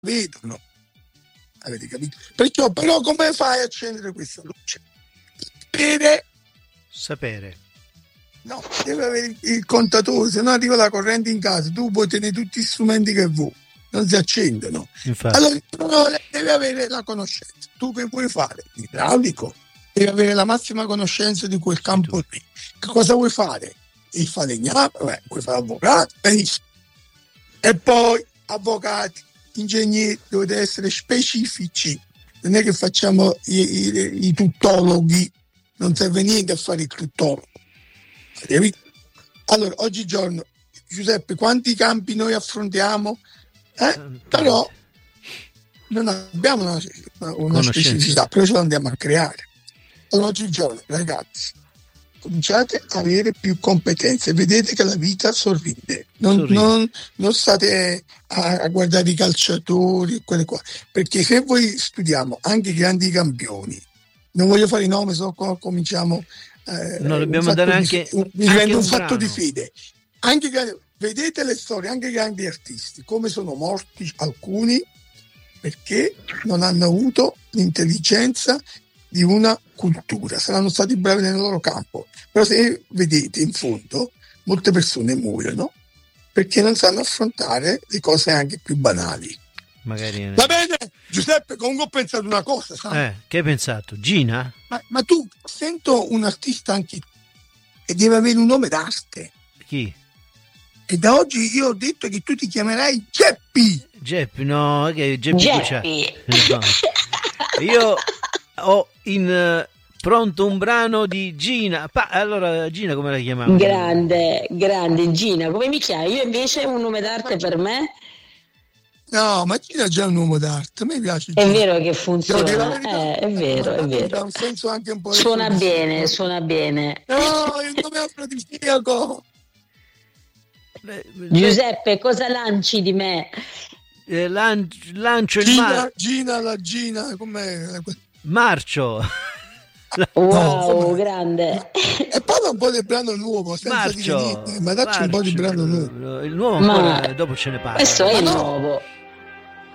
vedono. Avete capito? Perciò, però, come fai a accendere questa luce? Sapere. No, deve avere il contatore, se no arriva la corrente in casa, tu puoi tenere tutti gli strumenti che vuoi, non si accendono. Infatti. Allora però devi avere la conoscenza. Tu che vuoi fare? L'idraulico, devi avere la massima conoscenza di quel campo lì. Che cosa vuoi fare? Il falegname, vuoi fare avvocato? Benissimo. E poi avvocati, ingegneri, dovete essere specifici. Non è che facciamo i tuttologhi, non serve niente a fare il tuttologo. Allora, oggigiorno, Giuseppe, quanti campi noi affrontiamo? Però non abbiamo una specificità, però ce l'andiamo a creare. Allora, oggigiorno, ragazzi, cominciate a avere più competenze, vedete che la vita sorride, non state a guardare i calciatori e quelle qua, perché se voi studiamo anche i grandi campioni, non voglio fare i nomi, cominciamo. No, dobbiamo dare anche un fatto di fede. Vedete le storie, anche i grandi artisti, come sono morti alcuni perché non hanno avuto l'intelligenza di una cultura, saranno stati bravi nel loro campo, però se vedete in fondo molte persone muoiono perché non sanno affrontare le cose anche più banali. Magari Va bene, Giuseppe, comunque ho pensato una cosa, sai? Che hai pensato? Gina? Ma tu, sento un artista anche tu e deve avere un nome d'arte. Chi? E da oggi io ho detto che tu ti chiamerai Geppi. Geppi, no, che Geppi. No. Io ho in pronto un brano di Gina. Allora, Gina come la chiamiamo? Grande Gina, come mi chiami? Io invece un nome d'arte per me. No, ma Gina è già un uomo d'arte, a me piace Gina. È vero che funziona, è vero. Ha un senso anche un po'. Suona bene. No, il nome afrodisiaco. Giuseppe, cosa lanci di me? Lancio il Gina, com'è? Marcio. Wow, grande. E parla un po' del brano nuovo, senza dire niente, ma dacci un po' di brano nuovo. Il nuovo ancora, dopo ce ne parla. Questo è il nuovo.